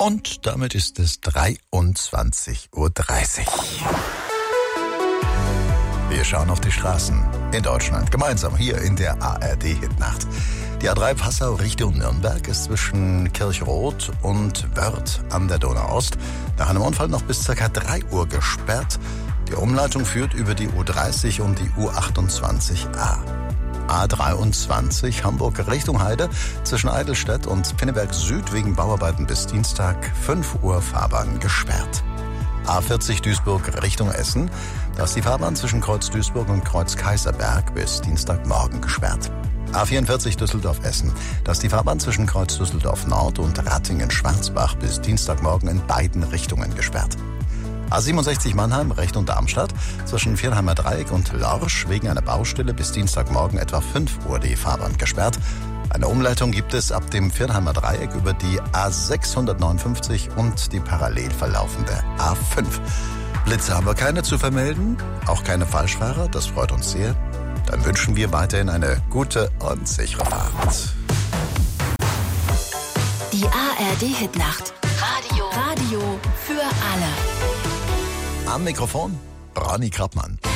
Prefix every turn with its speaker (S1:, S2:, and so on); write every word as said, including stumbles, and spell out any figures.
S1: Und damit ist es dreiundzwanzig Uhr dreißig. Wir schauen auf die Straßen in Deutschland, gemeinsam hier in der A R D-Hitnacht. Die A drei Passau Richtung Nürnberg ist zwischen Kirchroth und Wörth an der Donau Ost nach einem Unfall noch bis ca. drei Uhr gesperrt. Die Umleitung führt über die U dreißig und die U achtundzwanzig A. A dreiundzwanzig Hamburg Richtung Heide zwischen Eidelstedt und Pinneberg Süd wegen Bauarbeiten bis Dienstag fünf Uhr Fahrbahn gesperrt. A vierzig Duisburg Richtung Essen, da ist die Fahrbahn zwischen Kreuz Duisburg und Kreuz Kaiserberg bis Dienstagmorgen gesperrt. A vierundvierzig Düsseldorf-Essen, da ist die Fahrbahn zwischen Kreuz Düsseldorf Nord und Ratingen-Schwarzbach bis Dienstagmorgen in beiden Richtungen gesperrt. A siebenundsechzig Mannheim Richtung Darmstadt zwischen Vierheimer Dreieck und Lorsch wegen einer Baustelle bis Dienstagmorgen etwa fünf Uhr die Fahrbahn gesperrt. Eine Umleitung gibt es ab dem Vierheimer Dreieck über die A sechshundertneunundfünfzig und die parallel verlaufende A fünf. Blitze haben wir keine zu vermelden, auch keine Falschfahrer, das freut uns sehr. Dann wünschen wir weiterhin eine gute und sichere Fahrt.
S2: Die A R D-Hitnacht. Radio. Radio für alle.
S1: Am Mikrofon Ronny Krappmann.